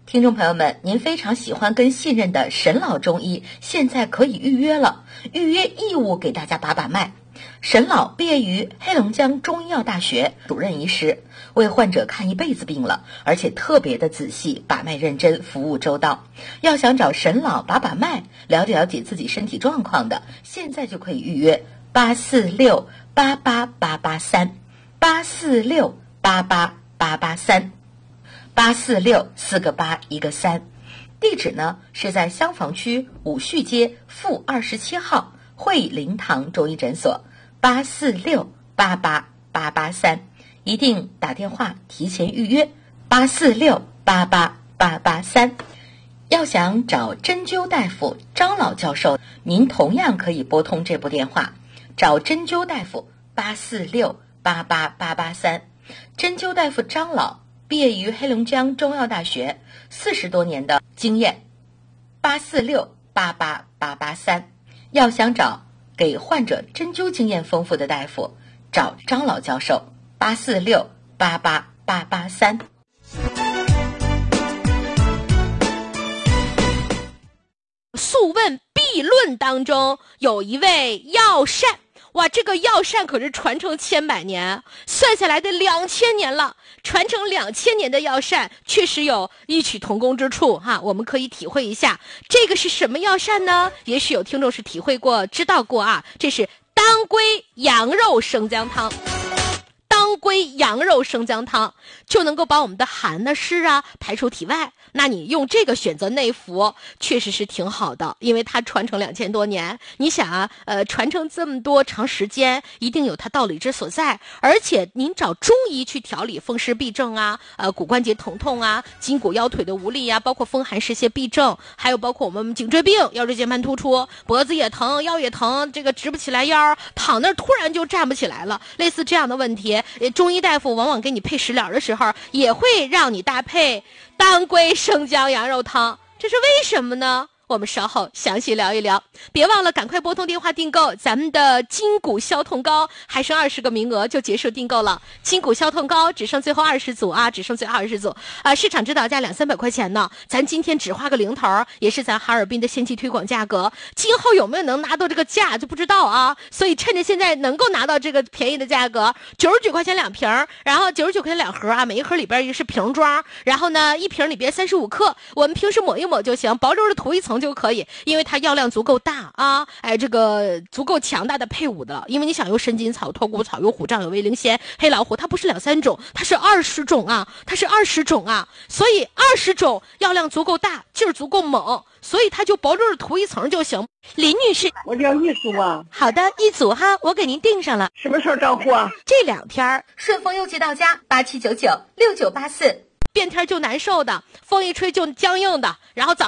听众朋友们，您非常喜欢跟信任的沈老中医现在可以预约了，预约义务给大家把把脉。沈老毕业于黑龙江中医药大学，主任医师，为患者看一辈子病了，而且特别的仔细，把脉认真，服务周到。要想找沈老把把脉，了解了解自己身体状况的，现在就可以预约846-88883，846-88883，846四个8一个3。地址呢是在襄房区武序街负27号惠灵堂中医诊所，846-88883，一定打电话提前预约846-88883。要想找针灸大夫张老教授，您同样可以拨通这部电话，找针灸大夫846-88883。针灸大夫张老毕业于黑龙江中药大学，40多年的经验，846-88883。要想找给患者针灸经验丰富的大夫，找张老教授846-88883。 素问必论当中有一位药膳，哇，这个药膳可是传承千百年，算下来的2000年了。传承2000年的药膳确实有异曲同工之处哈，我们可以体会一下，这个是什么药膳呢？也许有听众是体会过知道过啊，这是当归羊肉生姜汤。当归羊肉生姜汤就能够把我们的寒呢湿啊排出体外，那你用这个选择内服确实是挺好的，因为它传承2000多年。你想啊，传承这么多长时间，一定有它道理之所在。而且您找中医去调理风湿痹症啊，骨关节疼痛啊，筋骨腰腿的无力啊，包括风寒湿邪痹症，还有包括我们颈椎病、腰椎间盘突出，脖子也疼，腰也疼，这个直不起来腰，躺那儿突然就站不起来了，类似这样的问题，中医大夫往往给你配食疗的时候，也会让你搭配当归生姜羊肉汤，这是为什么呢？我们稍后详细聊一聊。别忘了赶快拨通电话订购咱们的筋骨消痛膏，还剩20个名额就结束订购了。筋骨消痛膏只剩最后20组啊，只剩最后20组啊，市场指导价200-300块钱呢，咱今天只花个零头，也是咱哈尔滨的先期推广价格。今后有没有能拿到这个价就不知道啊，所以趁着现在能够拿到这个便宜的价格，99块钱2瓶，然后99块钱2盒啊，每一盒里边也是瓶装，然后呢一瓶里边35克，我们平时抹一抹就行，薄柔的涂一层就可以，因为它药量足够大啊，这个足够强大的配伍的，因为你想有神锦草、脱骨草、有虎杖、有威灵仙、黑老虎，它不是2-3种，它是20种啊，所以20种药量足够大，劲儿足够猛，所以它就薄柔的涂一层就行。林女士， 我叫一组啊。 好的，一组哈，我给您订上了。 什么时候到货啊？ 这2天顺丰邮寄到家，87996984。 变天就难受的，风一吹就僵硬的，然后早